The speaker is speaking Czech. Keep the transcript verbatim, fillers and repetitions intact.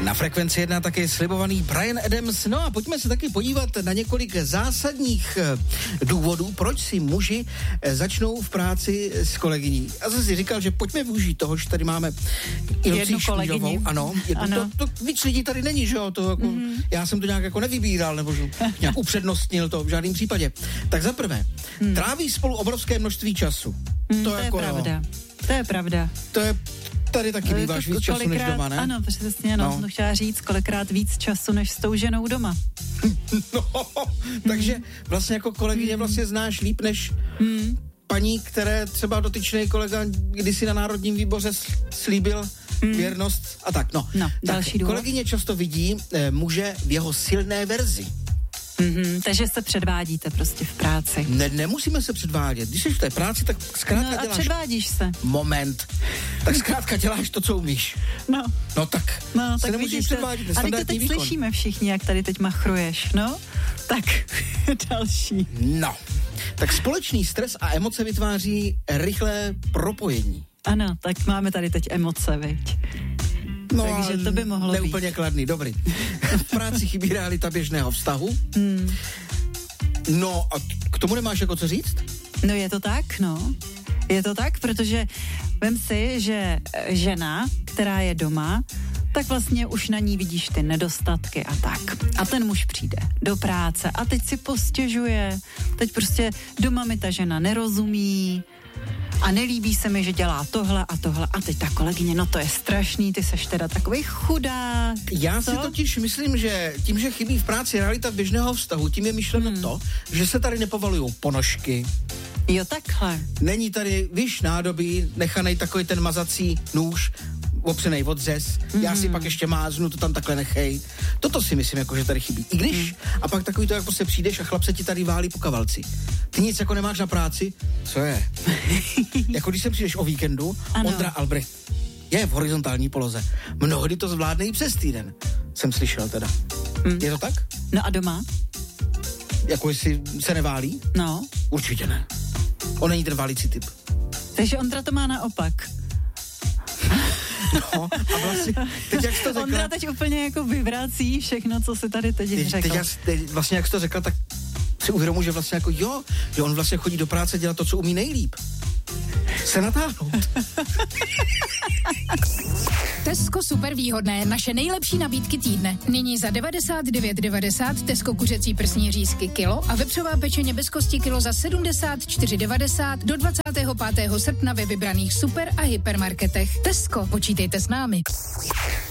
Na Frekvenci jedna taky slibovaný Bryan Adams. No a pojďme se taky podívat na několik zásadních důvodů, proč si muži začnou v práci s kolegyní. A zase si říkal, že pojďme využít toho, že tady máme jednu kolegyni. Ano, jednu, ano. To, to víc lidí tady není, že jo? To jako, mm. Já jsem to nějak jako nevybíral, nebo že nějak upřednostnil to v žádném případě. Tak za prvé, mm. tráví spolu obrovské množství času. Mm, to, to jako, je pravda. Jo, to je pravda. To je Tady taky býváš víc času než doma, ne? Ano, přesně, no, no. chtěla říct, kolikrát víc času než s tou ženou doma. No, takže vlastně jako kolegyně vlastně znáš líp než hmm. paní, které třeba dotyčný kolega kdysi na Národním výboře slíbil hmm. věrnost a tak. No, no další důvod. Kolegyně často vidí eh, muže v jeho silné verzi. Mm-hmm, takže se předvádíte prostě v práci. Ne, nemusíme se předvádět. Když jsi v té práci, tak zkrátka no, a děláš... předvádíš se. Moment. Tak zkrátka děláš to, co umíš. No. No tak no, se tak nemusíš předvádět. Ale to teď výkon. Slyšíme všichni, jak tady teď machruješ, no? Tak další. No. Tak společný stres a emoce vytváří rychlé propojení. Ano, tak máme tady teď emoce, viď? No, takže to by mohlo být. Neúplně kladný, dobrý. V práci chybí realita běžného vztahu. Hmm. No a k tomu nemáš jako co říct? No je to tak, no. Je to tak, protože vem si, že žena, která je doma, tak vlastně už na ní vidíš ty nedostatky a tak. A ten muž přijde do práce a teď si postěžuje. Teď prostě doma mi ta žena nerozumí, a nelíbí se mi, že dělá tohle a tohle. A teď ta kolegyně, no to je strašný, ty seš teda takový chudák. Já co? si totiž myslím, že tím, že chybí v práci realita běžného vztahu, tím je myšleno hmm. to, že se tady nepovalujou ponožky. Jo, takhle. Není tady, víš, nádobí, nechanej takový ten mazací nůž, opřenej od řez, mm. já si pak ještě máznu, to tam takhle nechej. Toto si myslím, jako, že tady chybí. I když, mm. a pak takový to, jak prostě přijdeš a chlap se ti tady válí po kavalci. Ty nic jako nemáš na práci, co je? Jako když se přijdeš o víkendu, ano. Ondra Albrecht je v horizontální poloze. Mnohdy to zvládne i přes týden. Jsem slyšel teda. Mm. Je to tak? No a doma? Jako jestli se neválí? No. Určitě ne. On není ten válící typ. Takže Ondra to má naopak. No, a vlastně, teď jak jsi to řekla... Ondra teď úplně jako vyvrací všechno, co si tady teď, teď řekl. Teď, já, teď vlastně jak jsi to řekla, tak si uvědomuji, že vlastně jako jo, že on vlastně chodí do práce dělat to, co umí nejlíp. Se natáhnout. Tesco super výhodné, naše nejlepší nabídky týdne. Nyní za devadesát devět devadesát Tesco kuřecí prsní řízky kilo a vepřová pečeně bez kosti kilo za sedmdesát čtyři devadesát do dvacátého pátého srpna ve vybraných super a hypermarketech. Tesco, počítejte s námi.